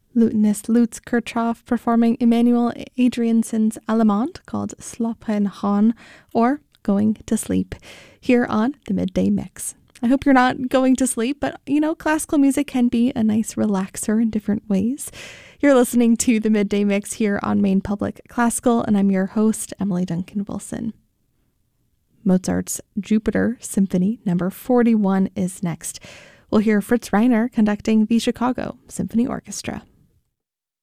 Lutenist Lutz Kirchhoff performing Emanuel Adrianson's Allemande called Slapen gaan, or Going to Sleep, here on the Midday Mix. I hope you're not going to sleep, but classical music can be a nice relaxer in different ways. You're listening to the Midday Mix here on Maine Public Classical, and I'm your host, Emily Duncan Wilson. Mozart's Jupiter Symphony No. 41 is next. We'll hear Fritz Reiner conducting the Chicago Symphony Orchestra.